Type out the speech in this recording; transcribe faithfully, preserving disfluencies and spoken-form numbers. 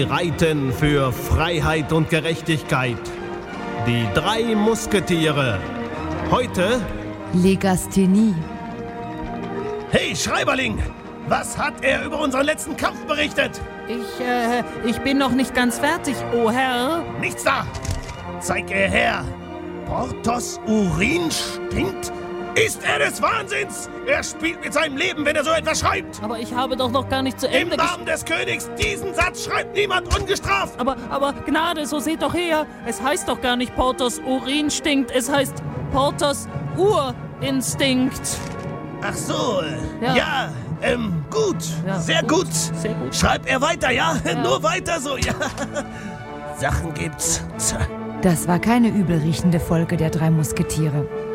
Sie reiten für Freiheit und Gerechtigkeit. Die drei Musketiere. Heute Legasthenie. Hey, Schreiberling! Was hat er über unseren letzten Kampf berichtet? Ich, äh, ich bin noch nicht ganz fertig, oh Herr. Nichts da! Zeig er her! Porthos Urin stinkt? Ist er des Wahnsinns? Er spielt mit seinem Leben, wenn er so etwas schreibt! Aber ich habe doch noch gar nicht zu Im Ende Namen des Königs, diesen Satz schreibt niemand ungestraft! Aber, aber Gnade, so seht doch her. Es heißt doch gar nicht Porthos Urin stinkt. Es heißt Porthos Urinstinkt. Ach so, Ja. ja, ähm, gut, Ja, sehr gut, gut. sehr gut. Schreib er weiter, ja? Ja. Nur weiter so, ja. Sachen gibt's. Das war keine übelriechende Folge der drei Musketiere.